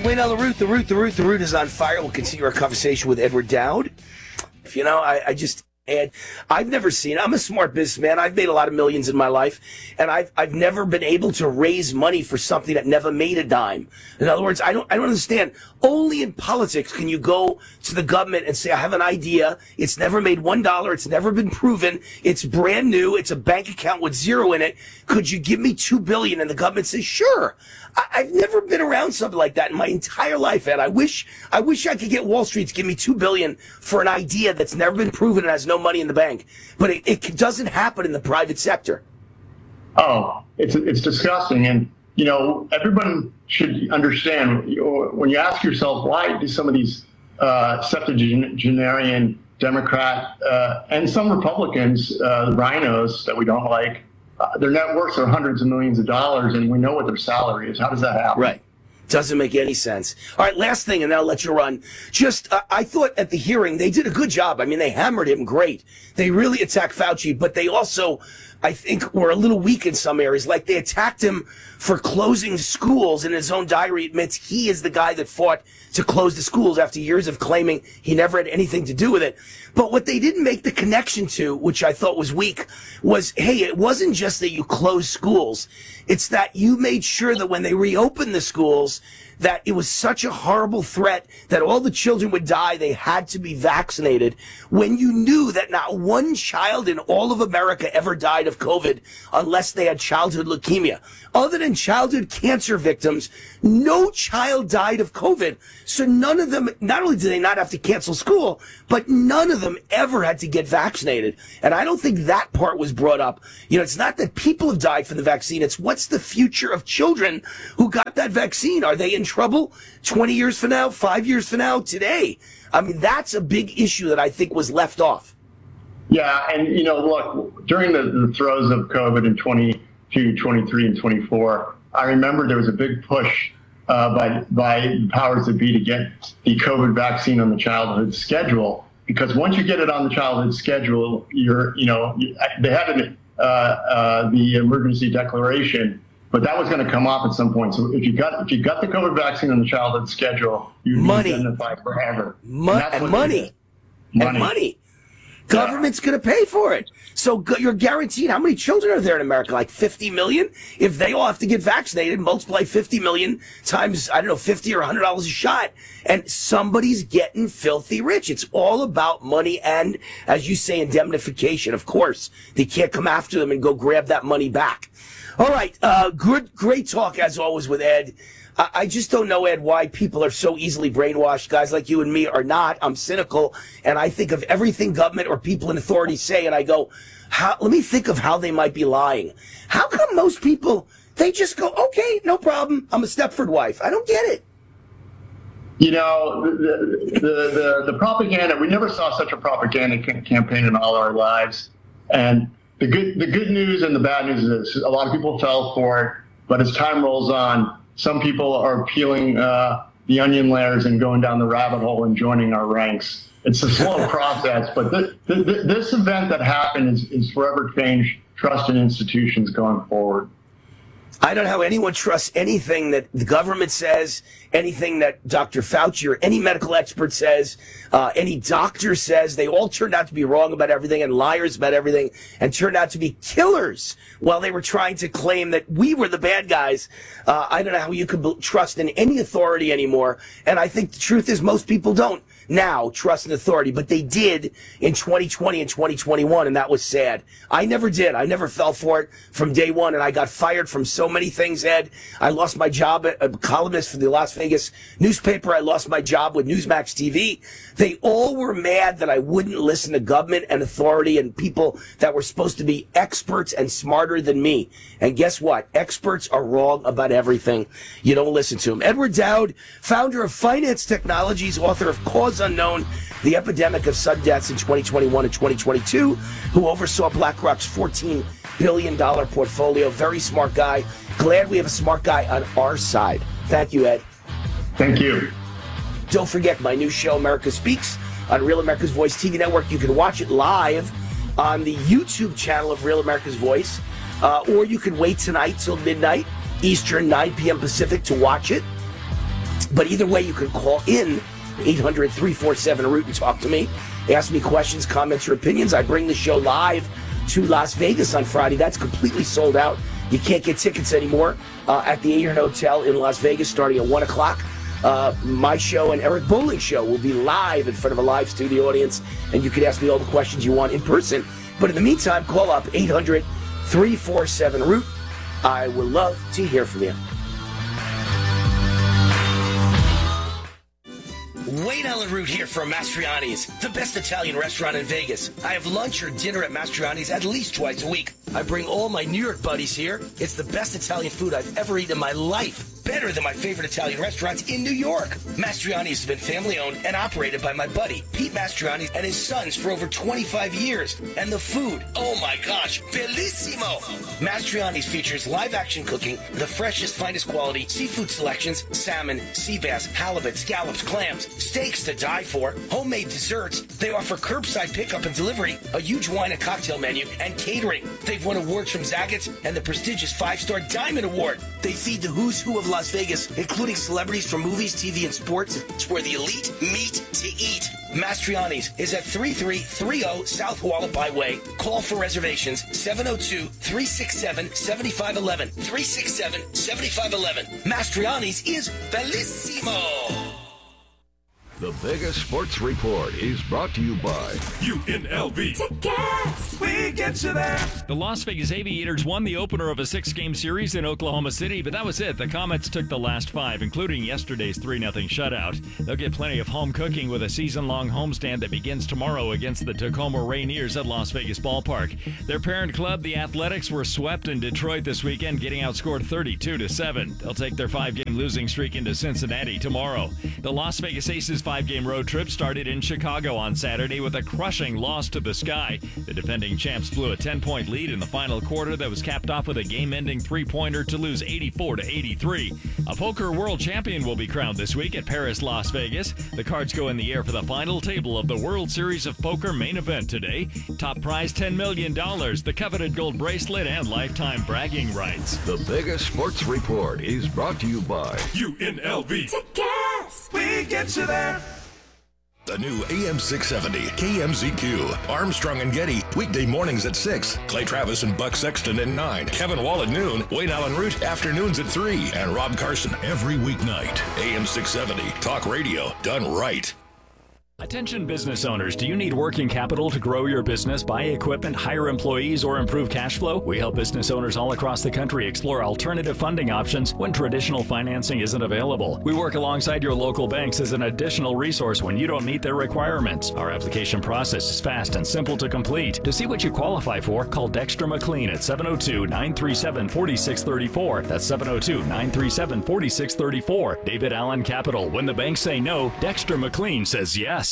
Wayne LaRuth, the root is on fire. We'll continue our conversation with Edward Dowd. You know, I've never seen, I'm a smart businessman. I've made a lot of millions in my life, and I've never been able to raise money for something that never made a dime. In other words, I don't understand. Only in politics can you go to the government and say, I have an idea. It's never made $1. It's never been proven. It's brand new. It's a bank account with zero in it. Could you give me $2 billion? And the government says, sure. I've never been around something like that in my entire life, Ed. I wish I could get Wall Street to give me $2 billion for an idea that's never been proven and has no money in the bank. But it doesn't happen in the private sector. Oh, it's disgusting. And, you know, everyone should understand, when you ask yourself, why do some of these septuagenarian Democrat and some Republicans, rhinos that we don't like, their net worths are hundreds of millions of dollars, and we know what their salary is. How does that happen? Right. Doesn't make any sense. All right, last thing, and then I'll let you run. I thought at the hearing they did a good job. I mean, they hammered him great. They really attacked Fauci, but they also, I think, were a little weak in some areas. Like they attacked him for closing schools. In his own diary, admits he is the guy that fought to close the schools after years of claiming he never had anything to do with it. But what they didn't make the connection to, which I thought was weak, was, hey, it wasn't just that you closed schools. It's that you made sure that when they reopened the schools, that it was such a horrible threat that all the children would die, they had to be vaccinated, when you knew that not one child in all of America ever died of COVID unless they had childhood leukemia. Other than childhood cancer victims, no child died of COVID. So none of them, not only did they not have to cancel school, but none of them ever had to get vaccinated. And I don't think that part was brought up. You know, it's not that people have died from the vaccine. It's what's the future of children who got that vaccine? Are they in trouble 20 years from now, 5 years from now, today? I mean, that's a big issue that I think was left off. Yeah, and, you know, look, during the throes of COVID in 22, 23, and 24, I remember there was a big push by the powers that be to get the COVID vaccine on the childhood schedule, because once you get it on the childhood schedule, they had the emergency declaration, but that was going to come off at some point. So if you got the COVID vaccine on the childhood schedule, you'd be indemnified forever. Money. Government's going to pay for it. So you're guaranteed, how many children are there in America? Like 50 million? If they all have to get vaccinated, multiply 50 million times, I don't know, $50 or $100 a shot. And somebody's getting filthy rich. It's all about money and, as you say, indemnification. Of course, they can't come after them and go grab that money back. All right. Great talk, as always, with Ed. I just don't know, Ed, why people are so easily brainwashed. Guys like you and me are not. I'm cynical, and I think of everything government or people in authority say, and I go, let me think of how they might be lying. How come most people, they just go, okay, no problem, I'm a Stepford wife? I don't get it. You know, the propaganda, we never saw such a propaganda campaign in all our lives. And the good news and the bad news is this: a lot of people fell for it, but as time rolls on, some people are peeling the onion layers and going down the rabbit hole and joining our ranks. It's a slow process, but this event that happened is forever changed trust in institutions going forward. I don't know how anyone trusts anything that the government says, anything that Dr. Fauci or any medical expert says, any doctor says. They all turned out to be wrong about everything and liars about everything, and turned out to be killers while they were trying to claim that we were the bad guys. I don't know how you could trust in any authority anymore. And I think the truth is most people don't now trust in authority, but they did in 2020 and 2021, and that was sad. I never did. I never fell for it from day one, and I got fired from so many things, Ed. I lost my job as a columnist for the Las Vegas newspaper. I lost my job with Newsmax TV. They all were mad that I wouldn't listen to government and authority and people that were supposed to be experts and smarter than me. And guess what? Experts are wrong about everything. You don't listen to them. Edward Dowd, founder of Finance Technologies, author of Cause Unknown, The Epidemic of Sudden Deaths in 2021 and 2022, who oversaw BlackRock's $14 billion portfolio. Very smart guy. Glad we have a smart guy on our side. Thank you, Ed. Thank you. Don't forget my new show, America Speaks, on Real America's Voice TV network. You can watch it live on the YouTube channel of Real America's Voice, or you can wait tonight till midnight Eastern, 9 p.m. Pacific to watch it. But either way, you can call in 800-347-ROOT and talk to me. Ask me questions, comments, or opinions. I bring the show live to Las Vegas on Friday. That's completely sold out. You can't get tickets anymore at the Ahern Hotel in Las Vegas starting at 1 o'clock. My show and Eric Bolling's show will be live in front of a live studio audience, and you can ask me all the questions you want in person. But in the meantime, call up 800-347-ROOT. I would love to hear from you. Wayne Allen Root here from Mastriani's, the best Italian restaurant in Vegas. I have lunch or dinner at Mastriani's at least twice a week. I bring all my New York buddies here. It's the best Italian food I've ever eaten in my life. Better than my favorite Italian restaurants in New York. Mastriani's has been family-owned and operated by my buddy, Pete Mastriani, and his sons for over 25 years. And the food, oh my gosh, bellissimo! Mastriani's features live-action cooking, the freshest, finest quality, seafood selections, salmon, sea bass, halibut, scallops, clams, steaks to die for, homemade desserts. They offer curbside pickup and delivery, a huge wine and cocktail menu, and catering. They've won awards from Zagat's and the prestigious 5-Star Diamond Award. They feed the who's who of Las Vegas, including celebrities from movies, TV, and sports. It's where the elite meet to eat. Mastriani's is at 3330 South Hualapai Way. Call for reservations 702-367-7511. 367-7511. Mastriani's is bellissimo. The Vegas Sports Report is brought to you by UNLV. Tickets! We get you there. The Las Vegas Aviators won the opener of a 6-game series in Oklahoma City, but that was it. The Comets took the last 5, including yesterday's 3-0 shutout. They'll get plenty of home cooking with a season-long homestand that begins tomorrow against the Tacoma Rainiers at Las Vegas Ballpark. Their parent club, the Athletics, were swept in Detroit this weekend, getting outscored 32-7. They'll take their 5-game losing streak into Cincinnati tomorrow. The Las Vegas Aces 5-game road trip started in Chicago on Saturday with a crushing loss to the Sky. The defending champs blew a 10-point lead in the final quarter that was capped off with a game-ending 3-pointer to lose 84-83. A poker world champion will be crowned this week at Paris, Las Vegas. The cards go in the air for the final table of the World Series of Poker main event today. Top prize $10 million, the coveted gold bracelet, and lifetime bragging rights. The Vegas Sports Report is brought to you by UNLV. Tickets! We get you there. The new AM 670 KMZQ. Armstrong and Getty. Weekday mornings at 6. Clay Travis and Buck Sexton at 9. Kevin Wall at noon. Wayne Allen Root afternoons at 3. And Rob Carson every weeknight. AM 670. Talk radio done right. Attention business owners, do you need working capital to grow your business, buy equipment, hire employees, or improve cash flow? We help business owners all across the country explore alternative funding options when traditional financing isn't available. We work alongside your local banks as an additional resource when you don't meet their requirements. Our application process is fast and simple to complete. To see what you qualify for, call Dexter McLean at 702-937-4634. That's 702-937-4634. David Allen Capital. When the banks say no, Dexter McLean says yes.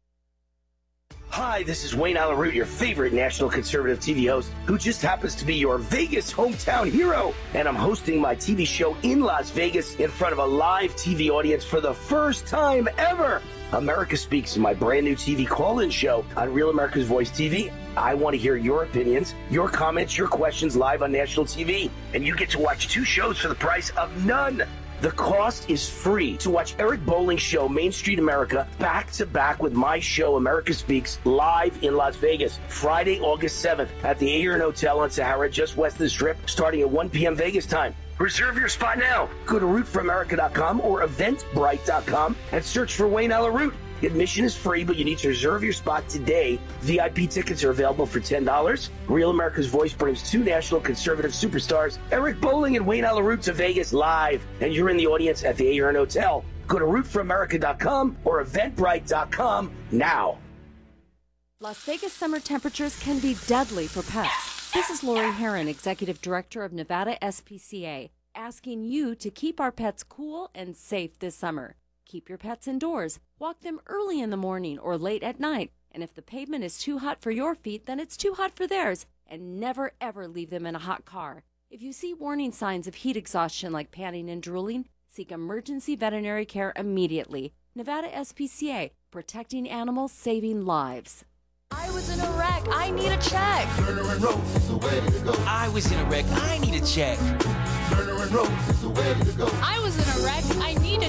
Hi, this is Wayne Allen Root, your favorite national conservative TV host, who just happens to be your Vegas hometown hero. And I'm hosting my TV show in Las Vegas in front of a live TV audience for the first time ever. America Speaks is my brand new TV call-in show on Real America's Voice TV. I want to hear your opinions, your comments, your questions live on national TV. And you get to watch 2 shows for the price of none. The cost is free to watch Eric Bolling's show, Main Street America, back-to-back with my show, America Speaks, live in Las Vegas, Friday, August 7th at the Ahern Hotel on Sahara, just west of the Strip, starting at 1 p.m. Vegas time. Reserve your spot now. Go to rootforamerica.com or eventbrite.com and search for Wayne Allen Root. Admission is free, but you need to reserve your spot today. VIP tickets are available for $10. Real America's Voice brings 2 national conservative superstars, Eric Bolling and Wayne Allen Root, to Vegas live, and you're in the audience at the Ahern Hotel. Go to rootforamerica.com or eventbrite.com now. Las Vegas summer temperatures can be deadly for pets. This is Lori Herron, Executive Director of Nevada SPCA, asking you to keep our pets cool and safe this summer. Keep your pets indoors. Walk them early in the morning or late at night. And if the pavement is too hot for your feet, then it's too hot for theirs. And never, ever leave them in a hot car. If you see warning signs of heat exhaustion like panting and drooling, seek emergency veterinary care immediately. Nevada SPCA, protecting animals, saving lives. I was in a wreck. I need a check. Lerner and Rose is the way to go. I was in a wreck. I need a check. Lerner and Rose is the way to go. I was in a wreck. I need a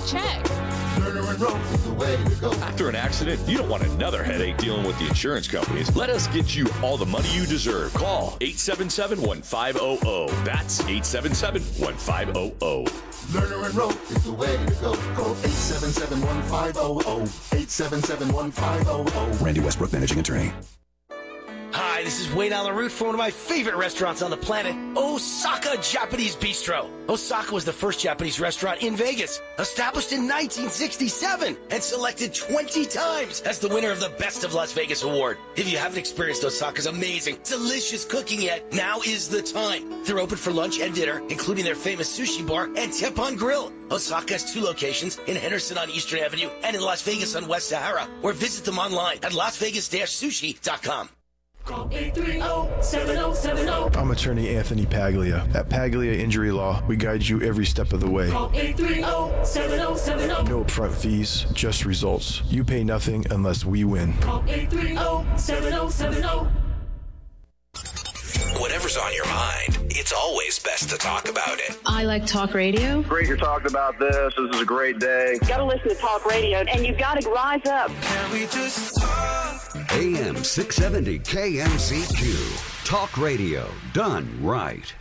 check. Lerner and Rowe is the way to go. After an accident, you don't want another headache dealing with the insurance companies. Let us get you all the money you deserve. Call 877-1500. That's 877-1500. Lerner and Rowe is the way to go. Call 877-1500. 877-1500. Randy Westbrook, managing attorney. Hi, this is Wayne Allen Root for one of my favorite restaurants on the planet, Osaka Japanese Bistro. Osaka was the first Japanese restaurant in Vegas, established in 1967 and selected 20 times as the winner of the Best of Las Vegas award. If you haven't experienced Osaka's amazing, delicious cooking yet, now is the time. They're open for lunch and dinner, including their famous sushi bar and Teppanyaki Grill. Osaka has 2 locations in Henderson on Eastern Avenue and in Las Vegas on West Sahara, or visit them online at lasvegas-sushi.com. Call 830-7070. I'm attorney Anthony Paglia. At Paglia Injury Law, we guide you every step of the way. Call 830-7070. No upfront fees, just results. You pay nothing unless we win. Call 830-7070. Whatever's on your mind, it's always best to talk about it. I like talk radio. Great you're talking about this. This is a great day. Got to listen to talk radio, and you've got to rise up. Can we just talk? AM 670 KMCQ. Talk radio done right.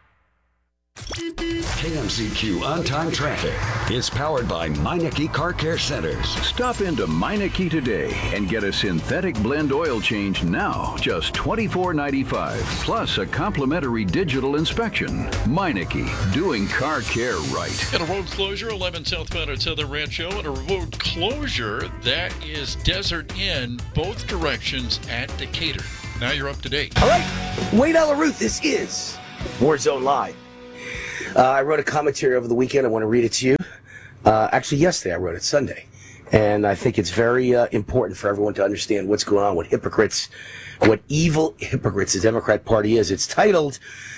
KMCQ on-time traffic is powered by Meineke Car Care Centers. Stop into Meineke today and get a synthetic blend oil change now, just $24.95, plus a complimentary digital inspection. Meineke, doing car care right. And a road closure, 11 southbound at Southern Rancho, and a road closure that is Desert Inn, both directions at Decatur. Now you're up to date. All right, Wayne Allen Root, this is Warzone Live. I wrote a commentary over the weekend. I want to read it to you. Actually, yesterday I wrote it, Sunday. And I think it's very important for everyone to understand what's going on, what evil hypocrites the Democrat Party is. It's titled,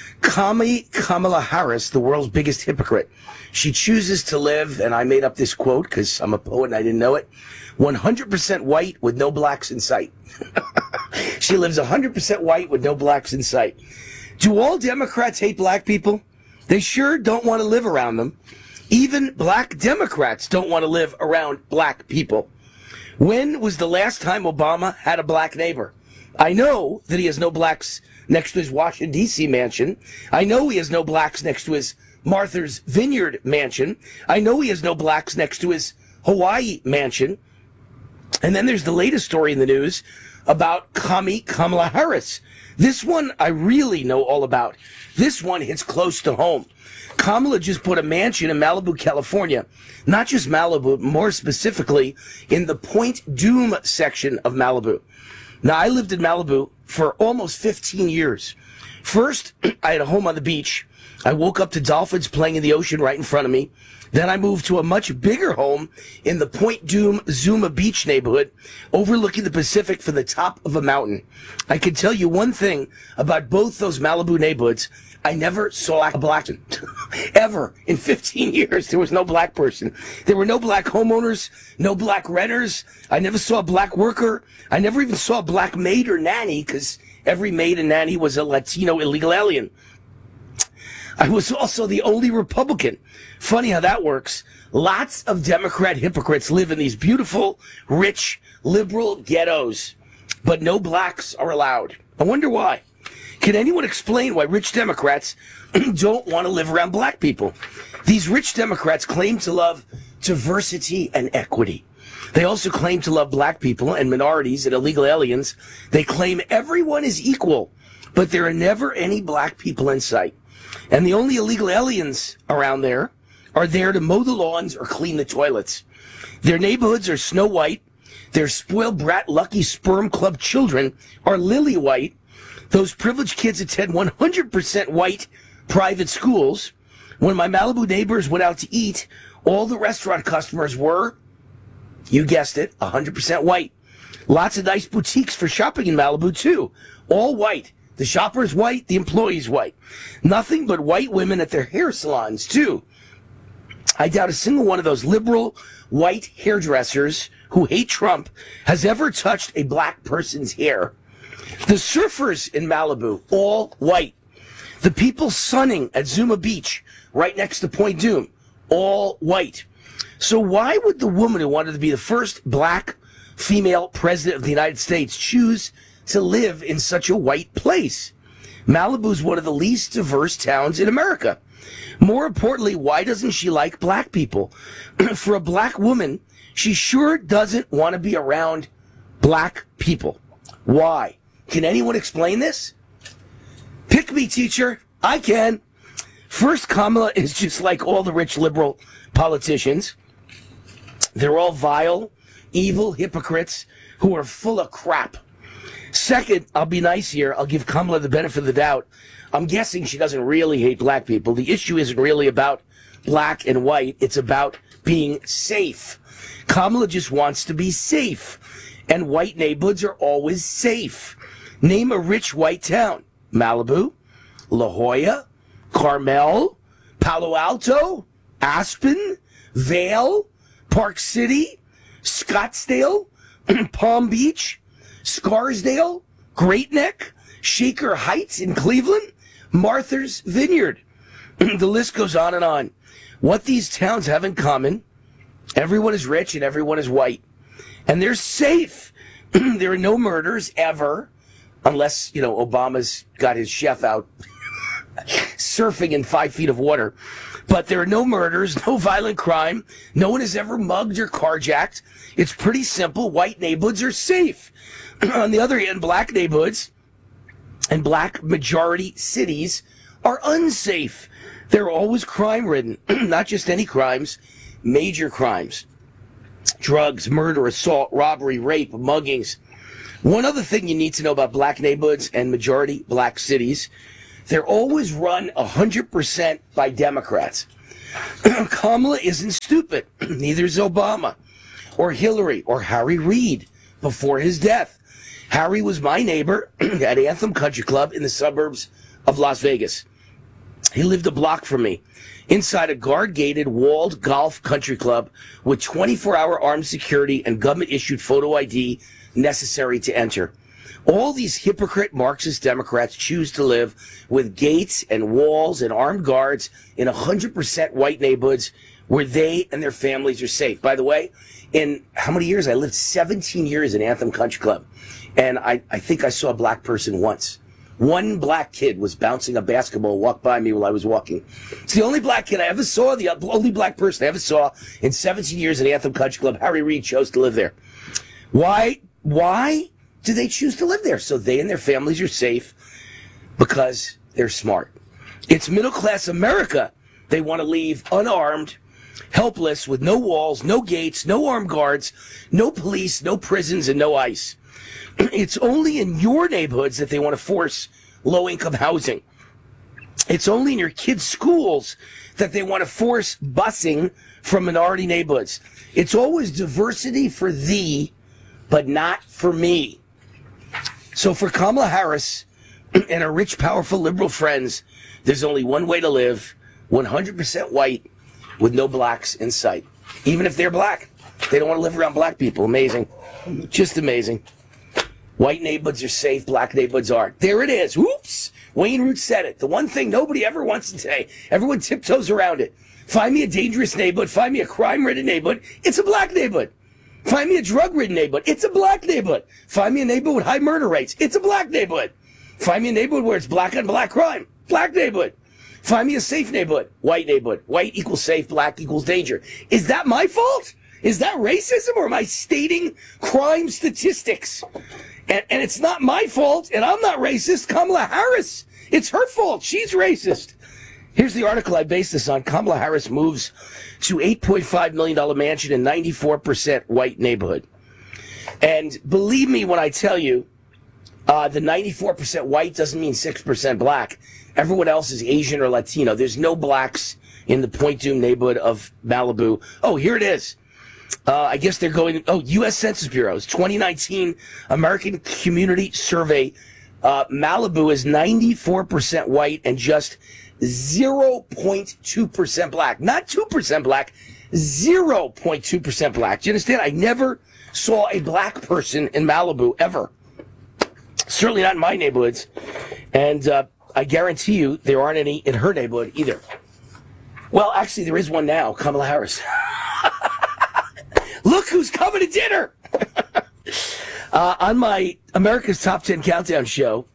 Kamala Harris, the world's biggest hypocrite. She chooses to live, and I made up this quote because I'm a poet and I didn't know it, 100% white with no blacks in sight. She lives 100% white with no blacks in sight. Do all Democrats hate black people? They sure don't want to live around them. Even black Democrats don't want to live around black people. When was the last time Obama had a black neighbor? I know that he has no blacks next to his Washington, D.C. mansion. I know he has no blacks next to his Martha's Vineyard mansion. I know he has no blacks next to his Hawaii mansion. And then there's the latest story in the news about Kamala Harris. This one I really know all about. This one hits close to home. Kamala just put a mansion in Malibu, California. Not just Malibu, more specifically in the Point Dume section of Malibu. Now, I lived in Malibu for almost 15 years. First, I had a home on the beach. I woke up to dolphins playing in the ocean right in front of me. Then I moved to a much bigger home in the Point Dume Zuma Beach neighborhood, overlooking the Pacific from the top of a mountain. I can tell you one thing about both those Malibu neighborhoods. I never saw a black person. Ever. In 15 years, there was no black person. There were no black homeowners, no black renters. I never saw a black worker. I never even saw a black maid or nanny, because every maid and nanny was a Latino illegal alien. I was also the only Republican. Funny how that works. Lots of Democrat hypocrites live in these beautiful, rich, liberal ghettos, but no blacks are allowed. I wonder why. Can anyone explain why rich Democrats don't want to live around black people? These rich Democrats claim to love diversity and equity. They also claim to love black people and minorities and illegal aliens. They claim everyone is equal, but there are never any black people in sight. And the only illegal aliens around there are there to mow the lawns or clean the toilets. Their neighborhoods are snow white. Their spoiled brat lucky sperm club children are lily white. Those privileged kids attend 100% white private schools. When my Malibu neighbors went out to eat, all the restaurant customers were, you guessed it, 100% white. Lots of nice boutiques for shopping in Malibu, too. All white. The shopper's white, the employee's white. Nothing but white women at their hair salons, too. I doubt a single one of those liberal white hairdressers who hate Trump has ever touched a black person's hair. The surfers in Malibu, all white. The people sunning at Zuma Beach, right next to Point Dume, all white. So why would the woman who wanted to be the first black female president of the United States choose to live in such a white place? Malibu's one of the least diverse towns in America. More importantly, why doesn't she like black people? For a black woman, she sure doesn't want to be around black people. Why? Can anyone explain this? Pick me, teacher. I can. First, Kamala is just like all the rich liberal politicians. They're all vile, evil hypocrites who are full of crap. Second, I'll be nice here. I'll give Kamala the benefit of the doubt. I'm guessing she doesn't really hate black people. The issue isn't really about black and white. It's about being safe. Kamala just wants to be safe. And white neighborhoods are always safe. Name a rich white town. Malibu, La Jolla, Carmel, Palo Alto, Aspen, Vail, Park City, Scottsdale, Palm Beach, Scarsdale, Great Neck, Shaker Heights in Cleveland, Martha's Vineyard. The list goes on and on. What these towns have in common, everyone is rich and everyone is white. And they're safe. There are no murders ever, unless, Obama's got his chef out surfing in 5 feet of water. But there are no murders, no violent crime. No one has ever mugged or carjacked. It's pretty simple. White neighborhoods are safe. On the other hand, black neighborhoods and black majority cities are unsafe. They're always crime-ridden. Not just any crimes, major crimes. Drugs, murder, assault, robbery, rape, muggings. One other thing you need to know about black neighborhoods and majority black cities, they're always run 100% by Democrats. Kamala isn't stupid. Neither is Obama or Hillary or Harry Reid before his death. Harry was my neighbor at Anthem Country Club in the suburbs of Las Vegas. He lived a block from me, inside a guard-gated, walled golf country club with 24-hour armed security and government-issued photo ID necessary to enter. All these hypocrite Marxist Democrats choose to live with gates and walls and armed guards in 100% white neighborhoods where they and their families are safe. By the way, in how many years? I lived 17 years in Anthem Country Club, and I think I saw a black person once. One black kid was bouncing a basketball, walked by me while I was walking. It's the only black kid I ever saw, the only black person I ever saw in 17 years at Anthem Country Club. Harry Reid chose to live there. Why do they choose to live there? So they and their families are safe because they're smart. It's middle-class America they want to leave unarmed, helpless, with no walls, no gates, no armed guards, no police, no prisons, and no ICE. It's only in your neighborhoods that they want to force low-income housing. It's only in your kids' schools that they want to force busing from minority neighborhoods. It's always diversity for thee, but not for me. So for Kamala Harris and her rich, powerful liberal friends, there's only one way to live, 100% white, with no blacks in sight. Even if they're black, they don't want to live around black people. Amazing. Just amazing. White neighborhoods are safe, black neighborhoods aren't. There it is. Whoops. Wayne Root said it. The one thing nobody ever wants to say. Everyone tiptoes around it. Find me a dangerous neighborhood. Find me a crime-ridden neighborhood. It's a black neighborhood. Find me a drug-ridden neighborhood. It's a black neighborhood. Find me a neighborhood with high murder rates. It's a black neighborhood. Find me a neighborhood where it's black on black crime. Black neighborhood. Find me a safe neighborhood. White neighborhood. White equals safe, black equals danger. Is that my fault? Is that racism, or am I stating crime statistics? And it's not my fault, and I'm not racist. Kamala Harris, it's her fault. She's racist. Here's the article I based this on. Kamala Harris moves to $8.5 million mansion in 94% white neighborhood. And believe me when I tell you, the 94% white doesn't mean 6% black. Everyone else is Asian or Latino. There's no blacks in the Point Dume neighborhood of Malibu. Oh, here it is. I guess they're going, U.S. Census Bureau's 2019 American Community Survey. Malibu is 94% white and just 0.2% black. Not 2% black, 0.2% black. Do you understand? I never saw a black person in Malibu, ever. Certainly not in my neighborhoods. And I guarantee you there aren't any in her neighborhood either. Well, actually, there is one now, Kamala Harris. who's coming to dinner. On my America's Top 10 Countdown show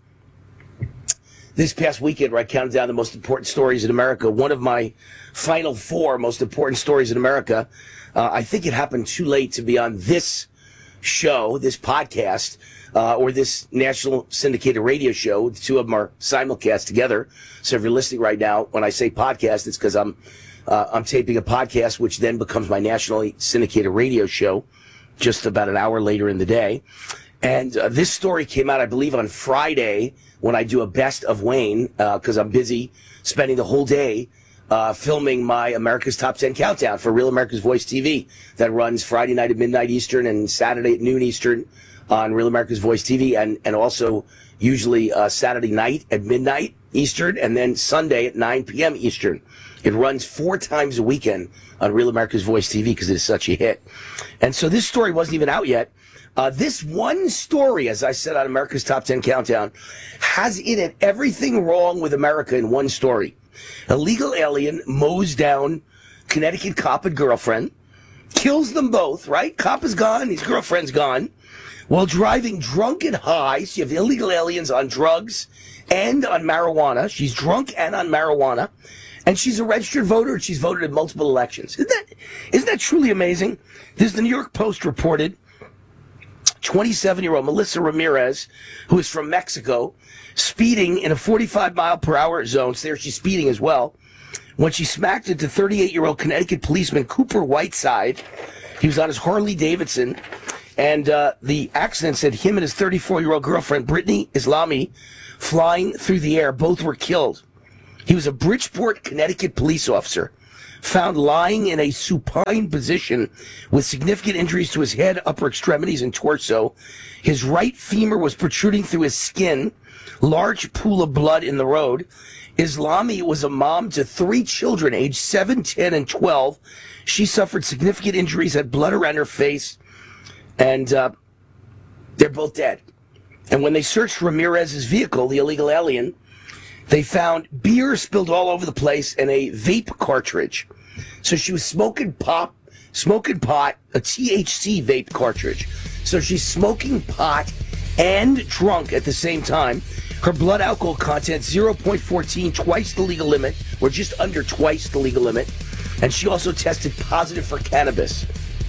this past weekend, where I counted down the most important stories in America, one of my final 4 most important stories in America, I think it happened too late to be on this show, this podcast, or this national syndicated radio show. The two of them are simulcast together. So if you're listening right now, when I say podcast, it's because I'm taping a podcast, which then becomes my nationally syndicated radio show just about an hour later in the day. And this story came out, I believe, on Friday when I do a Best of Wayne, because I'm busy spending the whole day filming my America's Top 10 Countdown for Real America's Voice TV that runs Friday night at midnight Eastern and Saturday at noon Eastern on Real America's Voice TV, and also usually Saturday night at midnight Eastern and then Sunday at 9 p.m. Eastern. It runs 4 times a weekend on Real America's Voice TV because it is such a hit. And so this story wasn't even out yet. This one story, as I said on America's Top 10 Countdown, has in it everything wrong with America in one story. Illegal alien mows down Connecticut cop and girlfriend, kills them both, right? Cop is gone, his girlfriend's gone, while driving drunk and high. So you have illegal aliens on drugs and on marijuana. She's drunk and on marijuana. And she's a registered voter, and she's voted in multiple elections. Isn't that truly amazing? This is the New York Post reported 27-year-old Melissa Ramirez, who is from Mexico, speeding in a 45-mile-per-hour zone. So there she's speeding as well. When she smacked into 38-year-old Connecticut policeman Cooper Whiteside, he was on his Harley-Davidson, and the accident said him and his 34-year-old girlfriend, Brittany Islami, flying through the air. Both were killed. He was a Bridgeport, Connecticut police officer, found lying in a supine position with significant injuries to his head, upper extremities, and torso. His right femur was protruding through his skin, large pool of blood in the road. Islami was a mom to 3 children, aged 7, 10, and 12. She suffered significant injuries, had blood around her face, and they're both dead. And when they searched Ramirez's vehicle, the illegal alien, they found beer spilled all over the place and a vape cartridge. So she was smoking pot, a THC vape cartridge. So she's smoking pot and drunk at the same time. Her blood alcohol content, 0.14, twice the legal limit, or just under twice the legal limit. And she also tested positive for cannabis.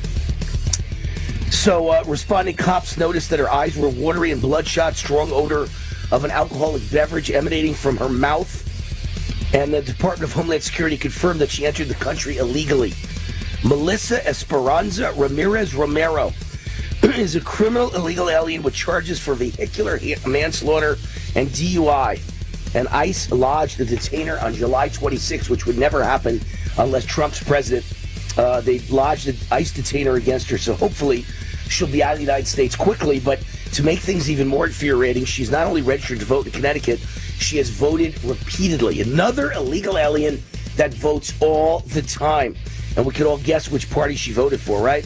So responding cops noticed that her eyes were watery and bloodshot, strong odor of an alcoholic beverage emanating from her mouth. And the Department of Homeland Security confirmed that she entered the country illegally. Melissa Esperanza Ramirez Romero is a criminal illegal alien with charges for vehicular manslaughter and DUI. And ICE lodged a detainer on July 26, which would never happen unless Trump's president. They lodged an ICE detainer against her, so hopefully she'll be out of the United States quickly. But to make things even more infuriating, she's not only registered to vote in Connecticut, she has voted repeatedly. Another illegal alien that votes all the time. And we can all guess which party she voted for, right?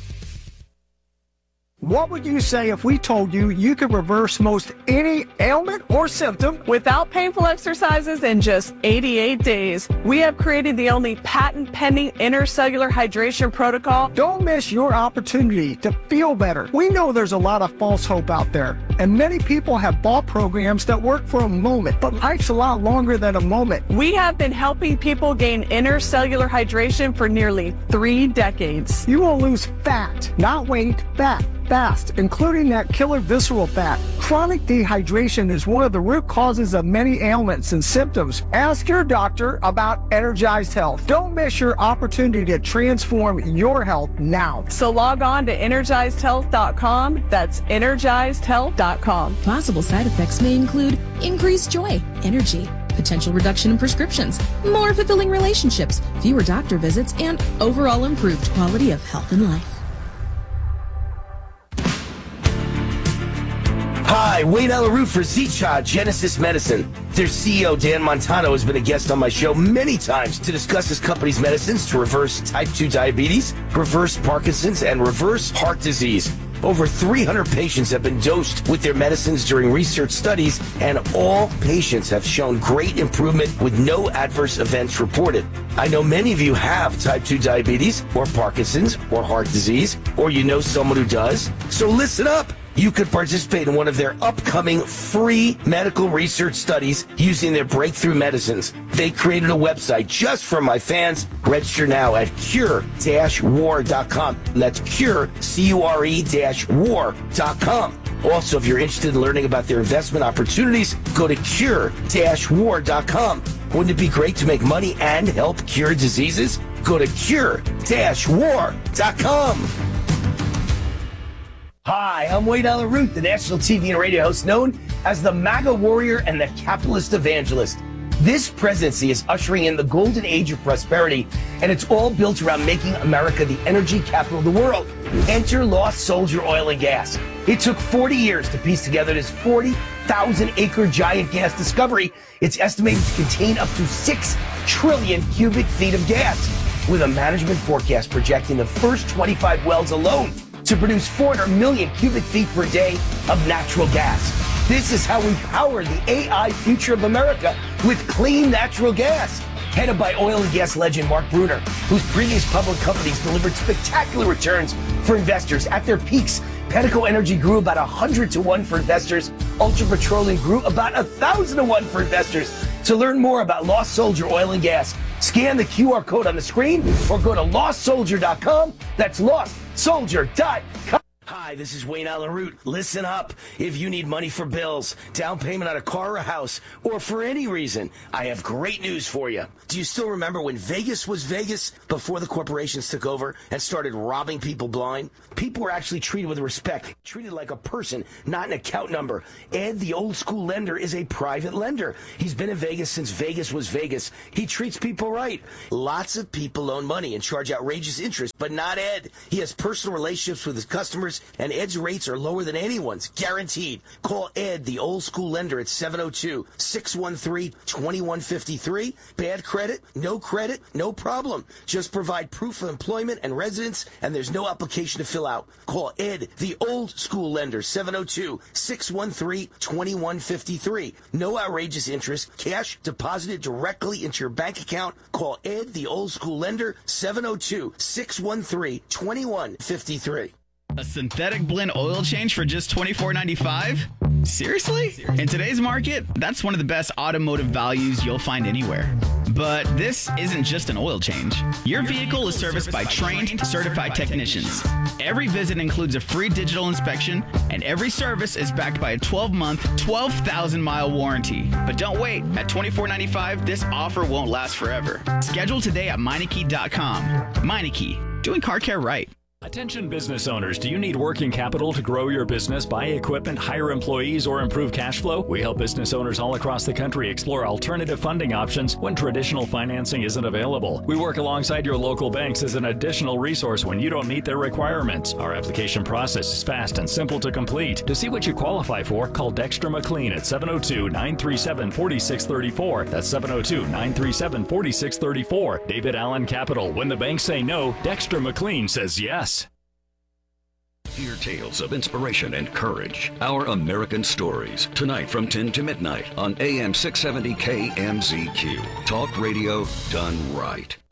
What would you say if we told you you could reverse most any ailment or symptom without painful exercises in just 88 days? We have created the only patent-pending intercellular hydration protocol. Don't miss your opportunity to feel better. We know there's a lot of false hope out there, and many people have bought programs that work for a moment, but life's a lot longer than a moment. We have been helping people gain intercellular hydration for nearly 3 decades. You will lose fat, not weight, fat. Fast, including that killer visceral fat. Chronic dehydration is one of the root causes of many ailments and symptoms. Ask your doctor about Energized Health. Don't miss your opportunity to transform your health now. So log on to EnergizedHealth.com. That's EnergizedHealth.com. Possible side effects may include increased joy, energy, potential reduction in prescriptions, more fulfilling relationships, fewer doctor visits, and overall improved quality of health and life. Hi, Wayne Alaroot for Zicha Genesis Medicine. Their CEO, Dan Montano, has been a guest on my show many times to discuss his company's medicines to reverse type 2 diabetes, reverse Parkinson's, and reverse heart disease. Over 300 patients have been dosed with their medicines during research studies, and all patients have shown great improvement with no adverse events reported. I know many of you have type 2 diabetes or Parkinson's or heart disease, or you know someone who does. So listen up. You could participate in one of their upcoming free medical research studies using their breakthrough medicines. They created a website just for my fans. Register now at cure-war.com. That's cure, CURE-war.com. Also, if you're interested in learning about their investment opportunities, go to cure-war.com. Wouldn't it be great to make money and help cure diseases? Go to cure-war.com. Hi, I'm Wayne Allen Root, the national TV and radio host known as the MAGA warrior and the capitalist evangelist. This presidency is ushering in the golden age of prosperity, and it's all built around making America the energy capital of the world. Enter Lost Soldier Oil and Gas. It took 40 years to piece together this 40,000-acre giant gas discovery. It's estimated to contain up to 6 trillion cubic feet of gas, with a management forecast projecting the first 25 wells alone to produce 400 million cubic feet per day of natural gas. This is how we power the AI future of America with clean natural gas. Headed by oil and gas legend Mark Bruner, whose previous public companies delivered spectacular returns for investors. At their peaks, Pedico Energy grew about 100 to 1 for investors. Ultra Petroleum grew about 1,000 to 1 for investors. To learn more about Lost Soldier Oil and Gas, scan the QR code on the screen or go to lostsoldier.com. That's lostsoldier.com. Hi, this is Wayne Allen Root. Listen up. If you need money for bills, down payment on a car or a house, or for any reason, I have great news for you. Do you still remember when Vegas was Vegas before the corporations took over and started robbing people blind? People were actually treated with respect, treated like a person, not an account number. Ed, the old school lender, is a private lender. He's been in Vegas since Vegas was Vegas. He treats people right. Lots of people loan money and charge outrageous interest, but not Ed. He has personal relationships with his customers, and Ed's rates are lower than anyone's, guaranteed. Call Ed, the old school lender, at 702-613-2153. Bad credit, no problem. Just provide proof of employment and residence, and there's no application to fill out. Call Ed, the old school lender, 702-613-2153. No outrageous interest, cash deposited directly into your bank account. Call Ed, the old school lender, 702-613-2153. A synthetic blend oil change for just $24.95? Seriously? In today's market, that's one of the best automotive values you'll find anywhere. But this isn't just an oil change. Your vehicle is serviced by trained, certified technicians. Every visit includes a free digital inspection, and every service is backed by a 12-month, 12,000-mile warranty. But don't wait. At $24.95, this offer won't last forever. Schedule today at Meineke.com. Meineke, doing car care right. Attention business owners, do you need working capital to grow your business, buy equipment, hire employees, or improve cash flow? We help business owners all across the country explore alternative funding options when traditional financing isn't available. We work alongside your local banks as an additional resource when you don't meet their requirements. Our application process is fast and simple to complete. To see what you qualify for, call Dexter McLean at 702-937-4634. That's 702-937-4634. David Allen Capital. When the banks say no, Dexter McLean says yes. Hear tales of inspiration and courage. Our American Stories. Tonight from 10 to midnight on AM 670 KMZQ. Talk radio done right.